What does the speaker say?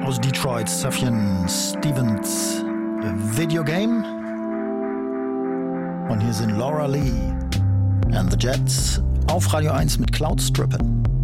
Aus Detroit, Sufjan Stevens Video Game. Und hier sind Laura Lee and the Jets auf Radio 1 mit Cloud Strippin'.